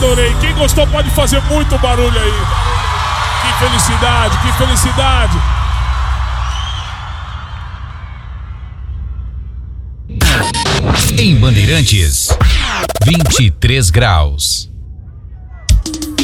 adorei. Quem gostou pode fazer muito barulho aí. Que felicidade, que felicidade. Em Bandeirantes, 23 graus.